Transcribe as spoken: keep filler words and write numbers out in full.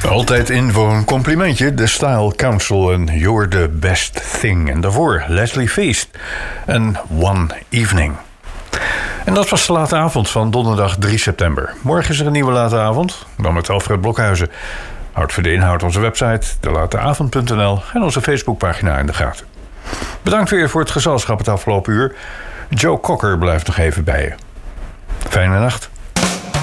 Altijd in voor een complimentje. The Style Council en You're the Best Thing. En daarvoor Leslie Feast en One Evening. En dat was de late avond van donderdag drie september. Morgen is er een nieuwe late avond. Dan met Alfred Blokhuizen. Houd voor de inhoud onze website, de lateavond punt n l en onze Facebookpagina in de gaten. Bedankt weer voor het gezelschap het afgelopen uur. Joe Cocker blijft nog even bij je. Fijne nacht.